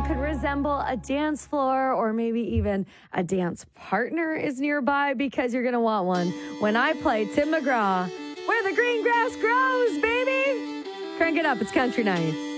could resemble a dance floor or maybe even a dance partner is nearby because you're going to want one when I play Tim McGraw, Where the Green Grass Grows, baby. Crank it up. It's Country Nights.